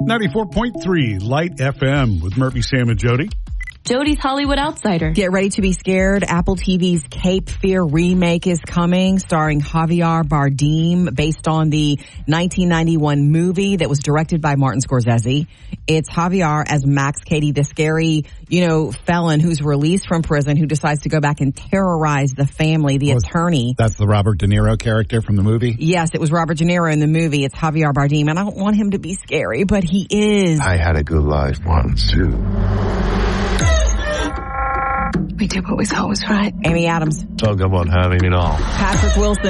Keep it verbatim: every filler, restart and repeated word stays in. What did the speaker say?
ninety-four point three Light F M with Murphy, Sam, and Jody. Jody's Hollywood Outsider. Get ready to be scared. Apple T V's Cape Fear remake is coming, starring Javier Bardem, based on the nineteen ninety-one movie that was directed by Martin Scorsese. It's Javier as Max Cady, the scary, you know, felon who's released from prison, who decides to go back and terrorize the family, the Was, attorney. That's the Robert De Niro character from the movie? Yes, it was Robert De Niro in the movie. It's Javier Bardem, and I don't want him to be scary, but he is. I had a good life once, too. We did what we thought was right. Amy Adams. Talk about having it all. Patrick Wilson.